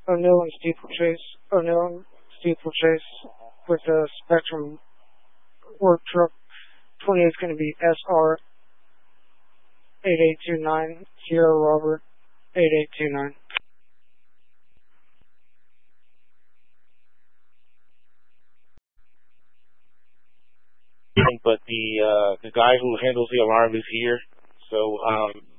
O'Neill and Steeplechase. O'Neill and Steeplechase with the Spectrum work truck. 28 is going to be SR 8829, Sierra Robert 8829. But the guy who handles the alarm is here, so